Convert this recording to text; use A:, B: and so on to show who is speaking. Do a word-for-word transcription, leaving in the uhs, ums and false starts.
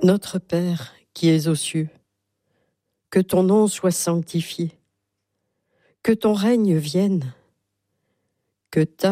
A: Notre Père qui es aux cieux, que ton nom soit sanctifié, que ton règne vienne, que ta